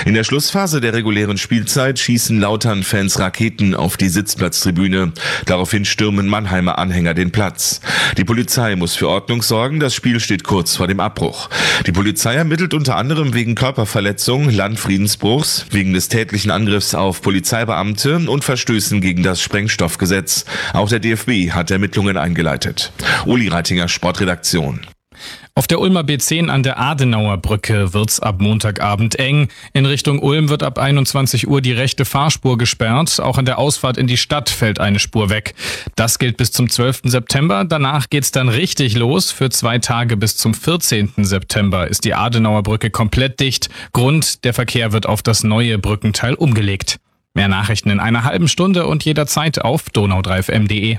In der Schlussphase der regulären Spielzeit schießen Lautern-Fans Raketen auf die Sitzplatztribüne. Daraufhin stürmen Mannheimer Anhänger den Platz. Die Polizei muss für Ordnung sorgen, das Spiel steht kurz vor dem Abbruch. Die Polizei ermittelt unter anderem wegen Körperverletzung, Landfriedensbruchs, wegen des tätlichen Angriffs auf Polizeibeamte und Verstößen gegen das Sprengstoffgesetz. Auch der DFB hat Ermittlungen eingeleitet. Uli Reitinger, Sportredaktion. Auf der Ulmer B10 an der Adenauer Brücke wird's ab Montagabend eng. In Richtung Ulm wird ab 21 Uhr die rechte Fahrspur gesperrt. Auch an der Ausfahrt in die Stadt fällt eine Spur weg. Das gilt bis zum 12. September. Danach geht's dann richtig los. Für 2 Tage bis zum 14. September ist die Adenauer Brücke komplett dicht. Grund: der Verkehr wird auf das neue Brückenteil umgelegt. Mehr Nachrichten in einer halben Stunde und jederzeit auf donau3fm.de.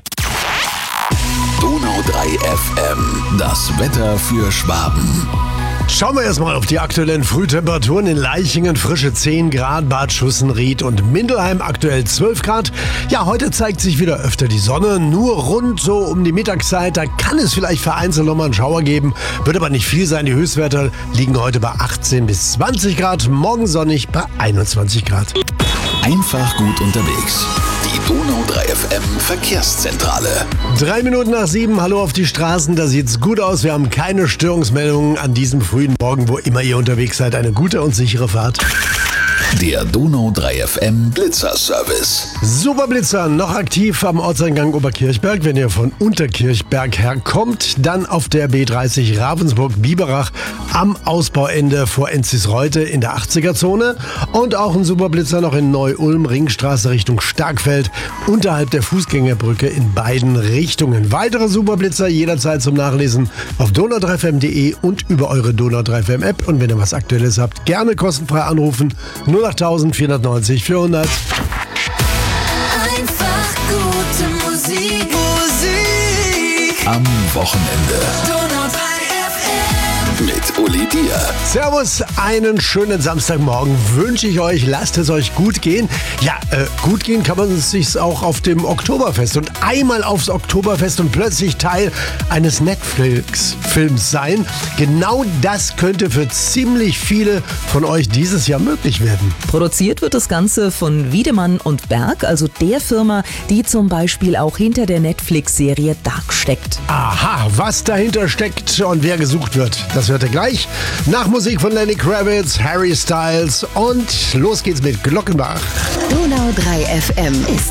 Donau 3 FM, das Wetter für Schwaben. Schauen wir erstmal auf die aktuellen Frühtemperaturen. In Leichingen frische 10 Grad, Bad Schussenried und Mindelheim aktuell 12 Grad. Ja, heute zeigt sich wieder öfter die Sonne, nur rund so um die Mittagszeit. Da kann es vielleicht vereinzelt nochmal einen Schauer geben, wird aber nicht viel sein. Die Höchstwerte liegen heute bei 18 bis 20 Grad, morgen sonnig bei 21 Grad. Einfach gut unterwegs. Die Donau 3 FM Verkehrszentrale. 3 Minuten nach 7, hallo auf die Straßen, da sieht's gut aus. Wir haben keine Störungsmeldungen an diesem frühen Morgen, wo immer ihr unterwegs seid. Eine gute und sichere Fahrt. Der Donau 3 FM Blitzerservice. Superblitzer, noch aktiv am Ortseingang Oberkirchberg. Wenn ihr von Unterkirchberg herkommt, dann auf der B30 Ravensburg-Biberach am Ausbauende vor Enzisreute in der 80er-Zone. Und auch ein Superblitzer noch in Neu-Ulm, Ringstraße Richtung Starkfeld, unterhalb der Fußgängerbrücke in beiden Richtungen. Weitere Superblitzer jederzeit zum Nachlesen auf donau3fm.de und über eure Donau 3 FM App. Und wenn ihr was Aktuelles habt, gerne kostenfrei anrufen. 08000 490 400. Einfach gute Musik. Am Wochenende. Donau 3 FM. Mit Uli Dier. Servus, einen schönen Samstagmorgen wünsche ich euch. Lasst es euch gut gehen. Ja, gut gehen kann man es sich auch auf dem Oktoberfest. Und einmal aufs Oktoberfest und plötzlich Teil eines Netflix-Films sein. Genau das könnte für ziemlich viele von euch dieses Jahr möglich werden. Produziert wird das Ganze von Wiedemann und Berg, also der Firma, die zum Beispiel auch hinter der Netflix-Serie Dark steckt. Aha, was dahinter steckt und wer gesucht wird, das hört ihr gleich. Nach Musik von Lenny Kravitz, Harry Styles und los geht's mit Glockenbach. Donau 3 FM ist